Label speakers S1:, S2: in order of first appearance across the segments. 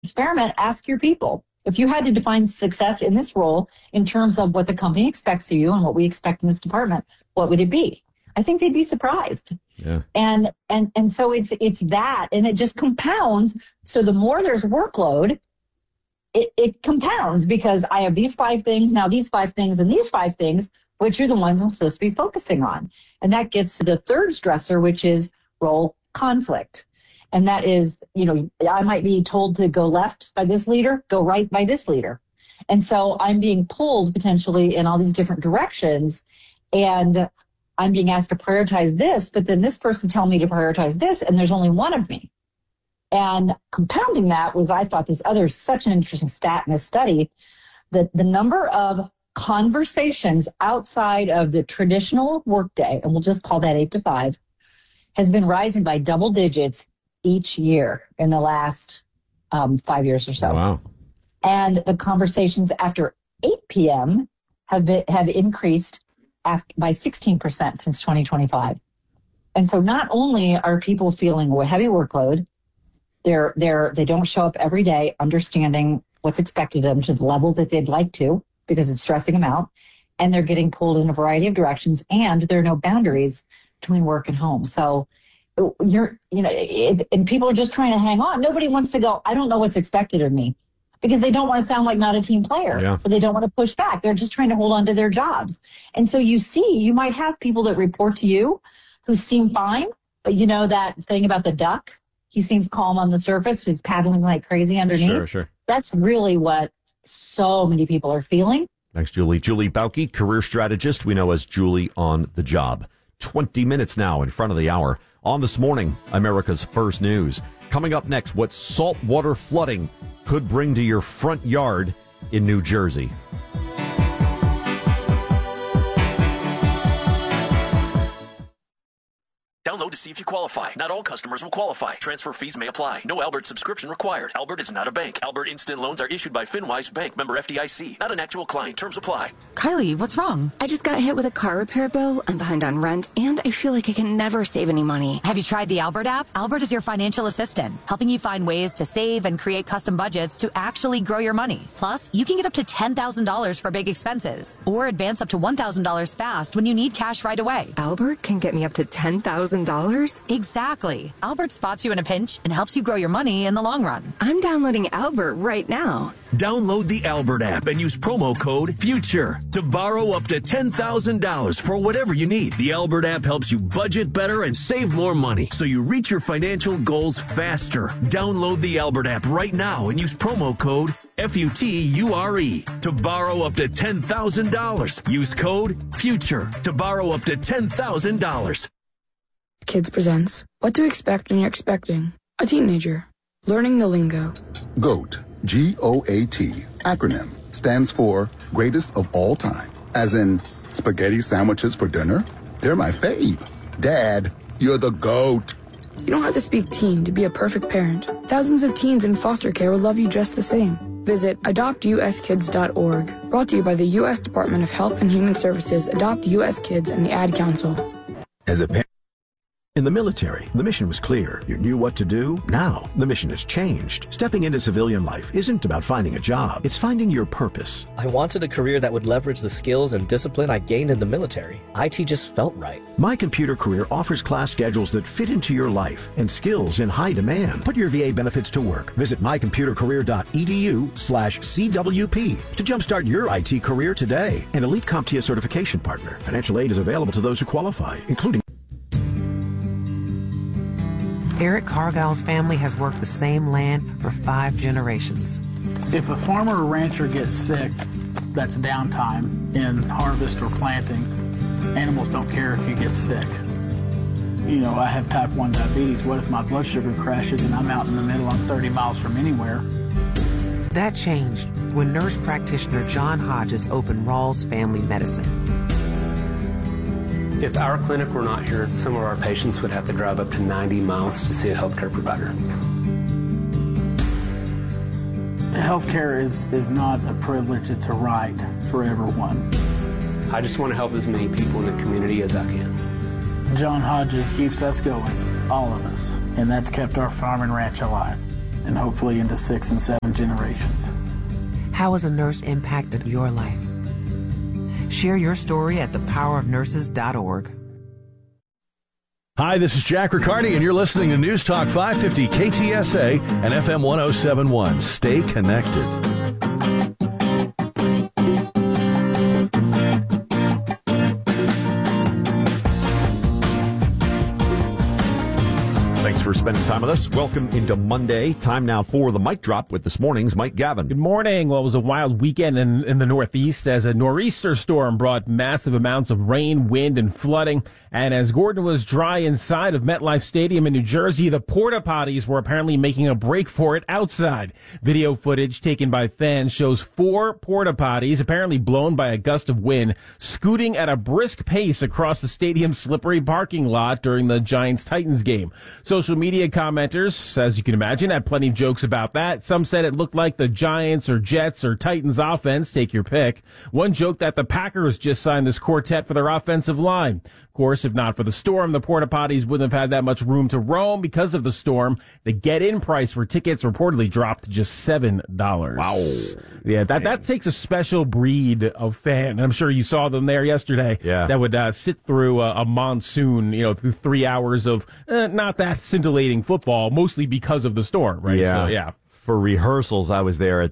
S1: experiment, ask your people. If you had to define success in this role in terms of what the company expects of you and what we expect in this department, what would it be? I think they'd be surprised.
S2: Yeah.
S1: And so it's that, and it just compounds. So the more there's workload, it compounds, because I have these 5 things, now these 5 things, and these 5 things, which are the ones I'm supposed to be focusing on. And that gets to the third stressor, which is role conflict. And that is, I might be told to go left by this leader, go right by this leader. And so I'm being pulled potentially in all these different directions, and I'm being asked to prioritize this, but then this person telling me to prioritize this, and there's only one of me. And compounding that was, I thought, this other such an interesting stat in this study, that the number of conversations outside of the traditional workday, and we'll just call that 8 to 5, has been rising by double digits each year in the last 5 years or so.
S2: Wow.
S1: And the conversations after 8 p.m. have increased by 16% since 2025. And so not only are people feeling a heavy workload, they don't show up every day understanding what's expected of them to the level that they'd like to, because it's stressing them out, and they're getting pulled in a variety of directions, and there are no boundaries between work and home. So and people are just trying to hang on. Nobody wants to go, I don't know what's expected of me, because they don't want to sound like not a team player, or they don't want to push back. They're just trying to hold on to their jobs. And so you might have people that report to you who seem fine, but that thing about the duck, he seems calm on the surface, he's paddling like crazy underneath.
S2: Sure.
S1: That's really what so many people are feeling.
S2: Thanks, Julie. Julie Bauke, career strategist. We know as Julie on the job. 20 minutes now in front of the hour. On This Morning, America's First News. Coming up next, what saltwater flooding could bring to your front yard in New Jersey.
S3: Download to see if you qualify. Not all customers will qualify. Transfer fees may apply. No Albert subscription required. Albert is not a bank. Albert Instant Loans are issued by FinWise Bank, member FDIC. Not an actual client. Terms apply.
S4: Kylie, what's wrong?
S5: I just got hit with a car repair bill. I'm behind on rent, and I feel like I can never save any money.
S4: Have you tried the Albert app? Albert is your financial assistant, helping you find ways to save and create custom budgets to actually grow your money. Plus, you can get up to $10,000 for big expenses, or advance up to $1,000 fast when you need cash right away.
S5: Albert can get me up to $10,000?
S4: Exactly. Albert spots you in a pinch and helps you grow your money in the long run.
S5: I'm downloading Albert right now.
S3: Download the Albert app and use promo code FUTURE to borrow up to $10,000 for whatever you need. The Albert app helps you budget better and save more money, so you reach your financial goals faster. Download the Albert app right now and use promo code FUTURE to borrow up to $10,000. Use code FUTURE to borrow up to $10,000.
S6: Kids presents What to Expect When You're Expecting a Teenager. Learning the lingo.
S7: GOAT, G-O-A-T, acronym, stands for Greatest of All Time. As in, spaghetti sandwiches for dinner? They're my fave. Dad, you're the GOAT.
S6: You don't have to speak teen to be a perfect parent. Thousands of teens in foster care will love you just the same. Visit adoptuskids.org. Brought to you by the U.S. Department of Health and Human Services, Adopt U.S. Kids, and the Ad Council.
S8: As a parent in the military, the mission was clear. You knew what to do. Now, the mission has changed. Stepping into civilian life isn't about finding a job. It's finding your purpose.
S9: I wanted a career that would leverage the skills and discipline I gained in the military. IT just felt right.
S8: My Computer Career offers class schedules that fit into your life and skills in high demand. Put your VA benefits to work. Visit mycomputercareer.edu/CWP to jumpstart your IT career today. An elite CompTIA certification partner. Financial aid is available to those who qualify, including...
S10: Eric Cargill's family has worked the same land for 5 generations.
S11: If a farmer or rancher gets sick, that's downtime in harvest or planting. Animals don't care if you get sick. I have type 1 diabetes. What if my blood sugar crashes and I'm out in the middle, I'm 30 miles from anywhere?
S10: That changed when nurse practitioner John Hodges opened Rawls Family Medicine.
S12: If our clinic were not here, some of our patients would have to drive up to 90 miles to see a healthcare provider.
S11: Healthcare is not a privilege, it's a right for everyone.
S12: I just want to help as many people in the community as I can.
S11: John Hodges keeps us going, all of us, and that's kept our farm and ranch alive. and hopefully into 6 and 7 generations.
S10: How has a nurse impacted your life? Share your story at thepowerofnurses.org.
S13: Hi, this is Jack Riccardi, and you're listening to News Talk 550 KTSA and FM 1071. Stay connected.
S2: Thanks for spending time with us. Welcome into Monday. Time now for the Mic Drop with this morning's Mike Gavin.
S14: Good morning. Well, it was a wild weekend in the Northeast as a nor'easter storm brought massive amounts of rain, wind, and flooding. And as Gordon was dry inside of MetLife Stadium in New Jersey, the porta potties were apparently making a break for it outside. Video footage taken by fans shows 4 porta potties, apparently blown by a gust of wind, scooting at a brisk pace across the stadium's slippery parking lot during the Giants-Titans game. Social media commenters, as you can imagine, had plenty of jokes about that. Some said it looked like the Giants or Jets or Titans offense, take your pick. One joked that the Packers just signed this quartet for their offensive line. Of course, if not for the storm, the porta potties wouldn't have had that much room to roam because of the storm. The get-in price for tickets reportedly dropped to just $7.
S2: Wow.
S14: Yeah, that takes a special breed of fan. And I'm sure you saw them there yesterday.
S2: Yeah.
S14: That would sit through a monsoon, through 3 hours of not that scintillating football, mostly because of the storm, right?
S2: Yeah.
S14: So, yeah.
S2: For rehearsals, I was there at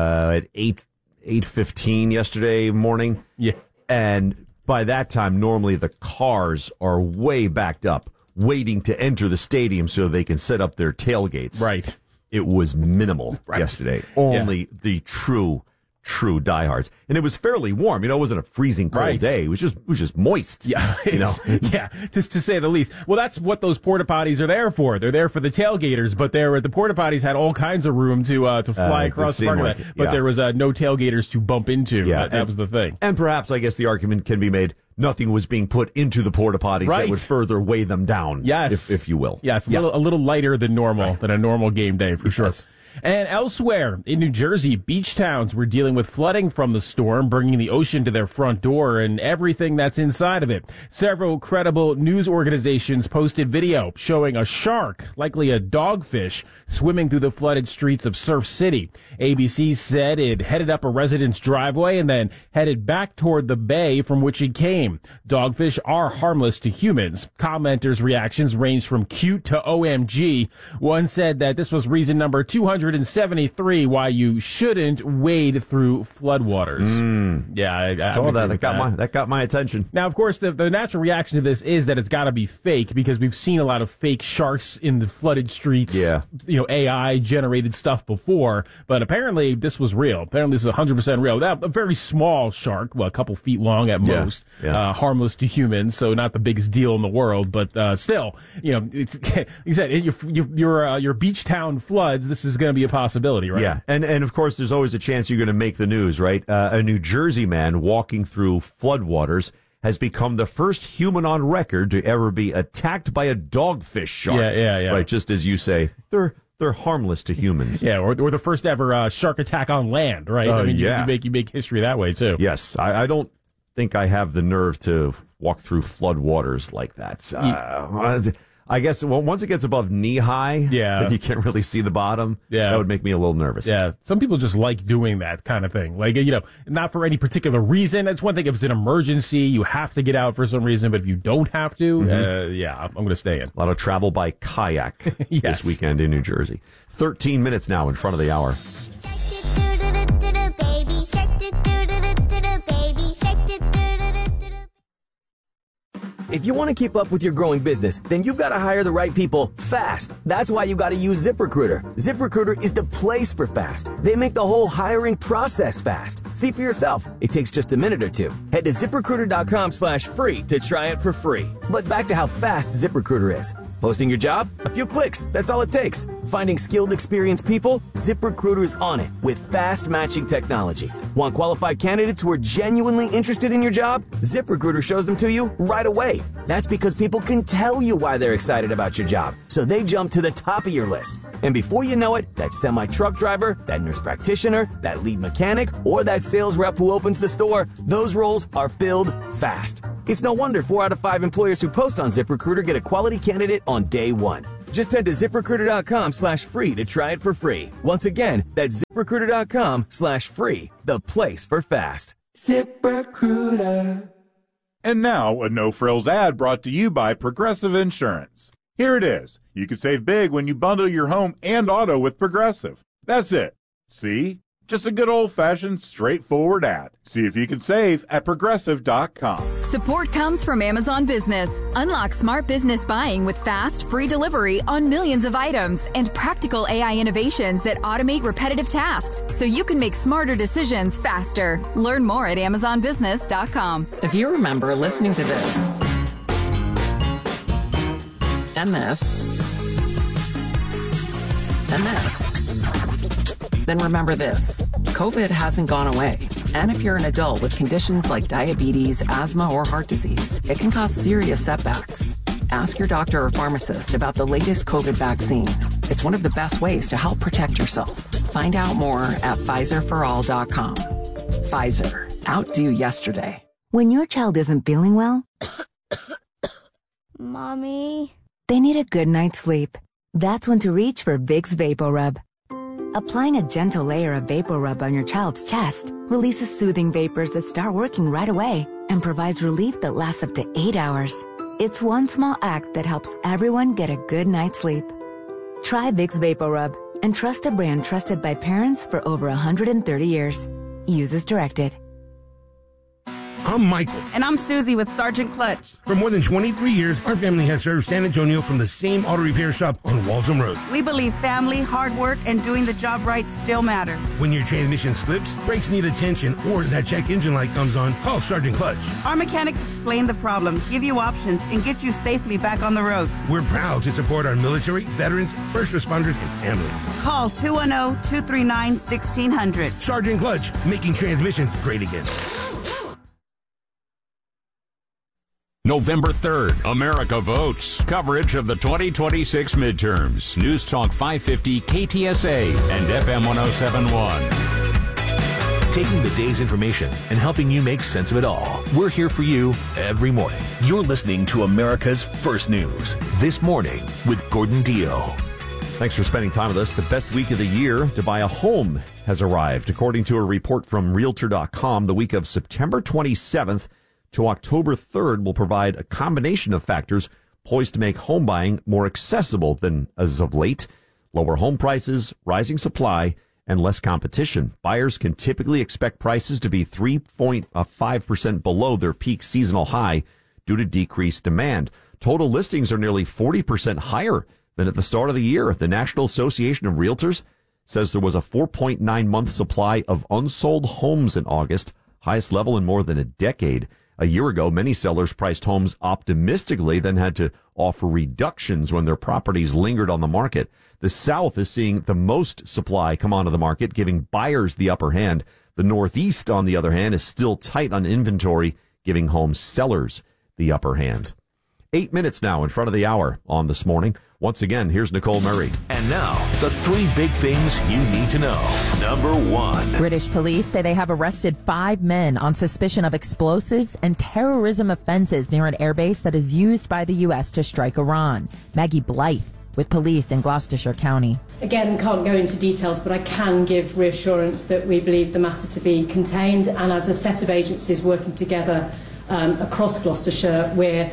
S2: 8:15 yesterday morning.
S14: Yeah.
S2: And by that time, normally the cars are way backed up, waiting to enter the stadium so they can set up their tailgates.
S14: Right.
S2: It was minimal yesterday. Only the true diehards. And it was fairly warm. It wasn't a freezing cold day. It was just moist.
S14: Yeah. Yeah. Just to say the least. Well, that's what those porta potties are there for. They're there for the tailgaters, but the porta potties had all kinds of room to fly across the parking lot. But there was no tailgaters to bump into.
S2: Yeah.
S14: That was the thing.
S2: And perhaps, I guess the argument can be made, nothing was being put into the porta potties that would further weigh them down.
S14: Yes.
S2: If you will.
S14: Yes. A little lighter than normal, than a normal game day for sure. And elsewhere in New Jersey, beach towns were dealing with flooding from the storm, bringing the ocean to their front door and everything that's inside of it. Several credible news organizations posted video showing a shark, likely a dogfish, swimming through the flooded streets of Surf City. ABC said it headed up a resident's driveway and then headed back toward the bay from which it came. Dogfish are harmless to humans. Commenters' reactions ranged from cute to OMG. One said that this was reason number 273 why you shouldn't wade through floodwaters. Yeah, I
S2: saw that. That got my attention.
S14: Now, of course, the natural reaction to this is that it's got to be fake because we've seen a lot of fake sharks in the flooded streets.
S2: Yeah.
S14: AI generated stuff before, but apparently this was real. Apparently this is 100% real. Now, a very small shark, a couple feet long at most, harmless to humans, so not the biggest deal in the world, but still, it's, like you said, your beach town floods. This is going to be a possibility, right?
S2: Yeah, and of course, there's always a chance you're going to make the news, right? A New Jersey man walking through floodwaters has become the first human on record to ever be attacked by a dogfish shark.
S14: Yeah.
S2: Right, just as you say, they're harmless to humans.
S14: Yeah, or the first ever shark attack on land, right? You make history that way too.
S2: Yes, I don't think I have the nerve to walk through flood waters like that. I guess once it gets above knee high, that you can't really see the bottom, that would make me a little nervous.
S14: Yeah, some people just like doing that kind of thing. Like, not for any particular reason. It's one thing if it's an emergency, you have to get out for some reason, but if you don't have to, I'm going to stay in.
S2: A lot of travel by kayak this weekend in New Jersey. 13 minutes now in front of the hour.
S15: If you want to keep up with your growing business, then you've got to hire the right people fast. That's why you got to use ZipRecruiter. ZipRecruiter is the place for fast. They make the whole hiring process fast. See for yourself. It takes just a minute or two. Head to ZipRecruiter.com/free to try it for free. But back to how fast ZipRecruiter is. Posting your job? A few clicks. That's all it takes. Finding skilled, experienced people? ZipRecruiter's on it with fast matching technology. Want qualified candidates who are genuinely interested in your job? ZipRecruiter shows them to you right away. That's because people can tell you why they're excited about your job, so they jump to the top of your list. And before you know it, that semi-truck driver, that nurse practitioner, that lead mechanic, or that sales rep who opens the store, those roles are filled fast. It's no wonder 4 out of 5 employers who post on ZipRecruiter get a quality candidate on day one. Just head to ZipRecruiter.com/free to try it for free. Once again, that's ZipRecruiter.com/free, the place for fast.
S16: ZipRecruiter. And now, a no-frills ad brought to you by Progressive Insurance. Here it is. You can save big when you bundle your home and auto with Progressive. That's it. See? Just a good old-fashioned, straightforward ad. See if you can save at Progressive.com.
S17: Support comes from Amazon Business. Unlock smart business buying with fast, free delivery on millions of items and practical AI innovations that automate repetitive tasks so you can make smarter decisions faster. Learn more at AmazonBusiness.com.
S10: If you remember listening to this, and this, and this, then remember this. COVID hasn't gone away. And if you're an adult with conditions like diabetes, asthma, or heart disease, it can cause serious setbacks. Ask your doctor or pharmacist about the latest COVID vaccine. It's one of the best ways to help protect yourself. Find out more at PfizerForAll.com. Pfizer. Outdo yesterday.
S18: When your child isn't feeling well,
S19: Mommy,
S18: they need a good night's sleep. That's when to reach for Vicks VapoRub. Applying a gentle layer of VapoRub on your child's chest releases soothing vapors that start working right away and provides relief that lasts up to 8 hours. It's one small act that helps everyone get a good night's sleep. Try Vicks VapoRub and trust a brand trusted by parents for over 130 years. Use as directed.
S20: I'm Michael.
S21: And I'm Susie with Sergeant Clutch.
S20: For more than 23 years, our family has served San Antonio from the same auto repair shop on Waltham Road.
S21: We believe family, hard work, and doing the job right still matter.
S20: When your transmission slips, brakes need attention, or that check engine light comes on, call Sergeant Clutch.
S21: Our mechanics explain the problem, give you options, and get you safely back on the road.
S20: We're proud to support our military, veterans, first responders, and families.
S21: Call 210-239-1600.
S20: Sergeant Clutch, making transmissions great again.
S22: November 3rd, America votes. Coverage of the 2026 midterms. News Talk 550 KTSA and FM 1071.
S13: Taking the day's information and helping you make sense of it all. We're here for you every morning. You're listening to America's First News. This morning with Gordon Dio.
S2: Thanks for spending time with us. The best week of the year to buy a home has arrived. According to a report from Realtor.com, the week of September 27th to October 3rd will provide a combination of factors poised to make home buying more accessible than as of late. Lower home prices, rising supply, and less competition. Buyers can typically expect prices to be 3.5% below their peak seasonal high due to decreased demand. Total listings are nearly 40% higher than at the start of the year. The National Association of Realtors says there was a 4.9-month supply of unsold homes in August, highest level in more than a decade. A year ago, many sellers priced homes optimistically, then had to offer reductions when their properties lingered on the market. The South is seeing the most supply come onto the market, giving buyers the upper hand. The Northeast, on the other hand, is still tight on inventory, giving home sellers the upper hand. 8 minutes now in front of the hour on This Morning. Once again, here's Nicole Murray.
S13: And now, the 3 big things you need to know. Number 1.
S23: British police say they have arrested 5 men on suspicion of explosives and terrorism offenses near an airbase that is used by the U.S. to strike Iran. Maggie Blythe with police in Gloucestershire County.
S24: Again, can't go into details, but I can give reassurance that we believe the matter to be contained, and as a set of agencies working together across Gloucestershire, we're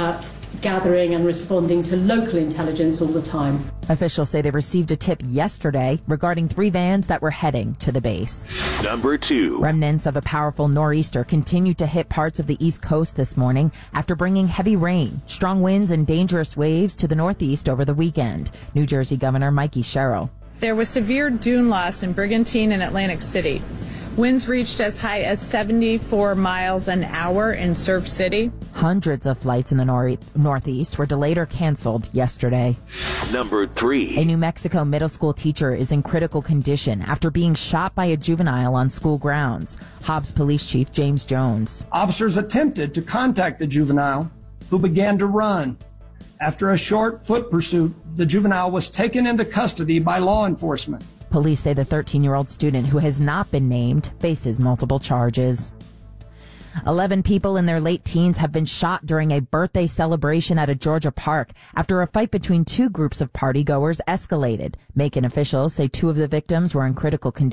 S24: gathering and responding to local intelligence all the time.
S23: Officials say they received a tip yesterday regarding 3 vans that were heading to the base.
S13: Number 2.
S23: Remnants of a powerful nor'easter continued to hit parts of the East Coast this morning after bringing heavy rain, strong winds, and dangerous waves to the Northeast over the weekend. New Jersey Governor Mikey Sherrill.
S25: There was severe dune loss in Brigantine and Atlantic City. Winds reached as high as 74 miles an hour in Surf City.
S23: Hundreds of flights in the Northeast were delayed or canceled yesterday.
S13: Number 3.
S23: A New Mexico middle school teacher is in critical condition after being shot by a juvenile on school grounds. Hobbs Police Chief James Jones.
S26: Officers attempted to contact the juvenile, who began to run. After a short foot pursuit, the juvenile was taken into custody by law enforcement.
S23: Police say the 13-year-old student, who has not been named, faces multiple charges. 11 people in their late teens have been shot during a birthday celebration at a Georgia park after a fight between two groups of partygoers escalated. Macon officials say two of the victims were in critical condition.